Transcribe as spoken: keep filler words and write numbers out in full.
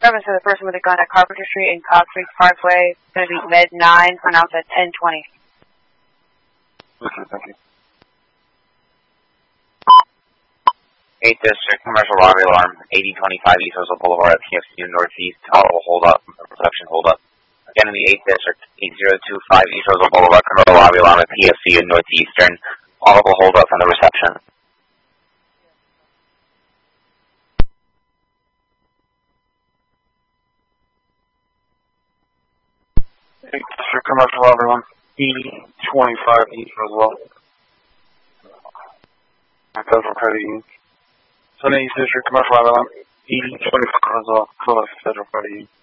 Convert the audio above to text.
Reference to the person with a gun at Carpenter Street and Cobb Creek Parkway. It's going to be Med nine, pronounced at ten twenty. Okay, thank you. eighth District, commercial robbery alarm, eighty twenty-five East Roseville Boulevard at P F C Northeast, audible hold up, reception hold up. Again in the eighth District, eight zero two five East Roseville Boulevard, commercial robbery alarm at P F C in Northeastern, audible hold up from the reception. eighth District, commercial robbery alarm, eighty twenty-five East Roseville. Federal Credit Union. So eighth District, commercial robbery alarm, eighty twenty-five Roseville, Federal Credit Union.